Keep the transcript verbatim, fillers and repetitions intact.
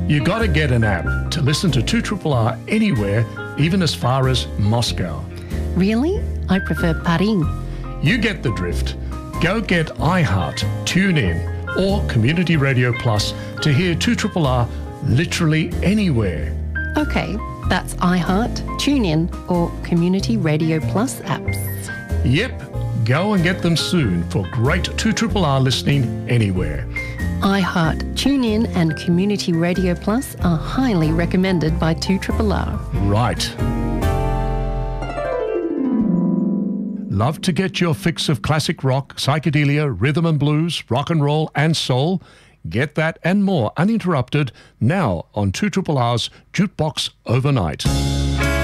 You gotta get an app to listen to two R R anywhere, even as far as Moscow. Really? I prefer Paris. You get the drift. Go get iHeart, TuneIn, or Community Radio Plus to hear two R R literally anywhere. Okay, that's iHeart, TuneIn, or Community Radio Plus apps. Yep, go and get them soon for great two R R listening anywhere. iHeart, TuneIn, and Community Radio Plus are highly recommended by two R R. Right. Love to get your fix of classic rock, psychedelia, rhythm and blues, rock and roll and soul? Get that and more uninterrupted now on two R R's Jukebox Overnight.